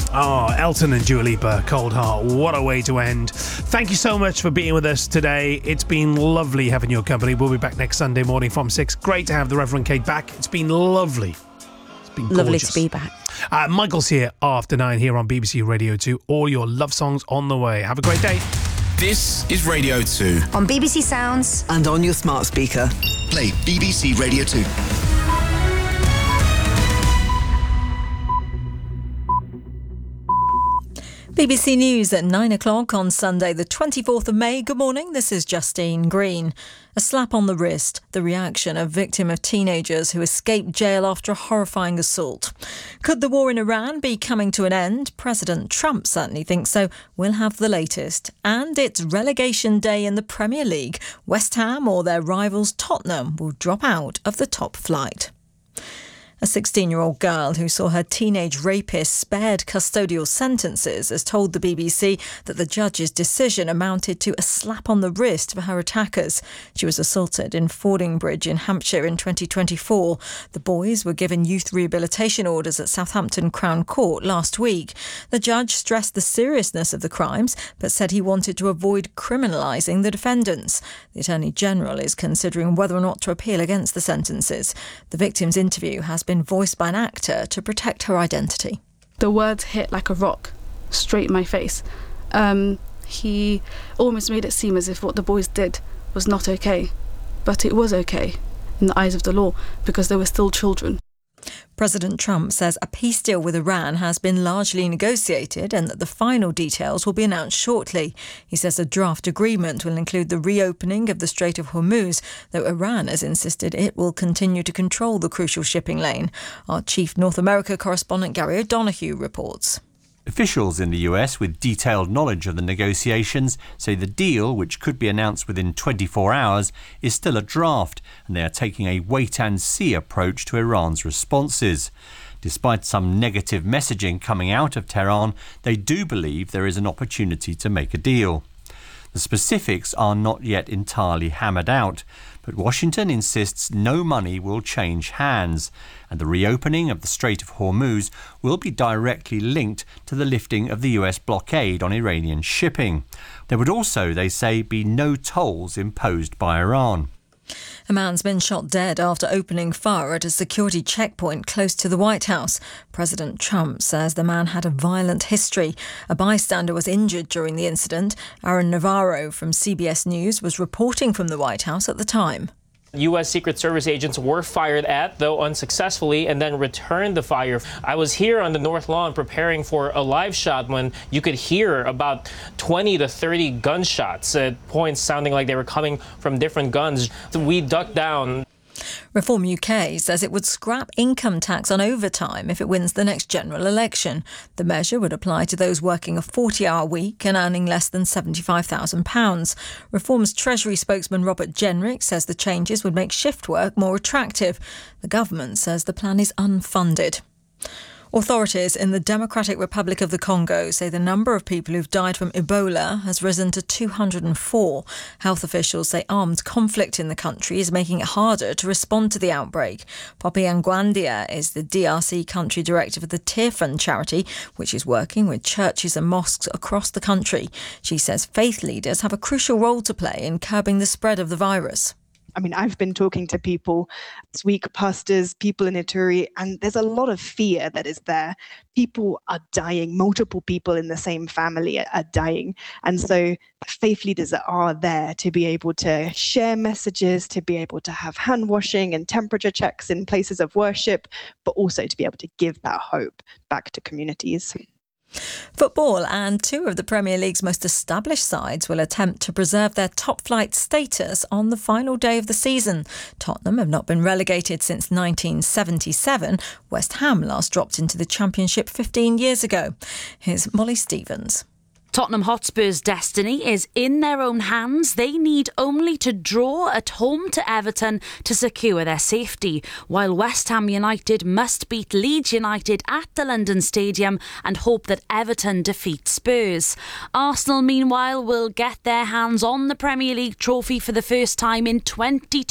Oh, Elton and Dua Lipa, Cold Heart. What a way to end. Thank you so much for being with us today. It's been lovely having your company. We'll be back next Sunday morning from 6. Great to have the Reverend Kate back. It's been lovely. It's been gorgeous. Lovely to be back. Michael's here after 9 here on BBC Radio 2. All your love songs on the way. Have a great day. This is Radio 2. On BBC Sounds. And on your smart speaker. Play BBC Radio 2. BBC News at 9 o'clock on Sunday, the 24th of May. Good morning, this is Justine Green. A slap on the wrist, the reaction of victim of teenagers who escaped jail after a horrifying assault. Could the war in Iran be coming to an end? President Trump certainly thinks so. We'll have the latest. And it's relegation day in the Premier League. West Ham or their rivals Tottenham will drop out of the top flight. A 16-year-old girl who saw her teenage rapist spared custodial sentences has told the BBC that the judge's decision amounted to a slap on the wrist for her attackers. She was assaulted in Fordingbridge in Hampshire in 2024. The boys were given youth rehabilitation orders at Southampton Crown Court last week. The judge stressed the seriousness of the crimes but said he wanted to avoid criminalising the defendants. The Attorney General is considering whether or not to appeal against the sentences. The victim's interview has been voiced by an actor to protect her identity. The words hit like a rock straight in my face. He almost made it seem as if what the boys did was not okay, but it was okay in the eyes of the law because they were still children. President Trump says a peace deal with Iran has been largely negotiated and that the final details will be announced shortly. He says a draft agreement will include the reopening of the Strait of Hormuz, though Iran has insisted it will continue to control the crucial shipping lane. Our chief North America correspondent Gary O'Donoghue reports. Officials in the US with detailed knowledge of the negotiations say the deal, which could be announced within 24 hours, is still a draft, and they are taking a wait-and-see approach to Iran's responses. Despite some negative messaging coming out of Tehran, they do believe there is an opportunity to make a deal. The specifics are not yet entirely hammered out, but Washington insists no money will change hands, and the reopening of the Strait of Hormuz will be directly linked to the lifting of the US blockade on Iranian shipping. There would also, they say, be no tolls imposed by Iran. A man's been shot dead after opening fire at a security checkpoint close to the White House. President Trump says the man had a violent history. A bystander was injured during the incident. Aaron Navarro from CBS News was reporting from the White House at the time. U.S. Secret Service agents were fired at, though unsuccessfully, and then returned the fire. I was here on the North Lawn preparing for a live shot when you could hear about 20 to 30 gunshots at points sounding like they were coming from different guns. We ducked down. Reform UK says it would scrap income tax on overtime if it wins the next general election. The measure would apply to those working a 40-hour week and earning less than £75,000. Reform's Treasury spokesman Robert Jenrick says the changes would make shift work more attractive. The government says the plan is unfunded. Authorities in the Democratic Republic of the Congo say the number of people who've died from Ebola has risen to 204. Health officials say armed conflict in the country is making it harder to respond to the outbreak. Poppy Angwandia is the DRC country director for the Tear Fund charity, which is working with churches and mosques across the country. She says faith leaders have a crucial role to play in curbing the spread of the virus. I mean, I've been talking to people this week, pastors, people in Ituri, and there's a lot of fear that is there. People are dying. Multiple people in the same family are dying. And so faith leaders are there to be able to share messages, to be able to have hand washing and temperature checks in places of worship, but also to be able to give that hope back to communities. Football and two of the Premier League's most established sides will attempt to preserve their top-flight status on the final day of the season. Tottenham have not been relegated since 1977. West Ham last dropped into the Championship 15 years ago. Here's Molly Stevens. Tottenham Hotspur's destiny is in their own hands. They need only to draw at home to Everton to secure their safety, while West Ham United must beat Leeds United at the London Stadium and hope that Everton defeat Spurs. Arsenal, meanwhile, will get their hands on the Premier League trophy for the first time in 22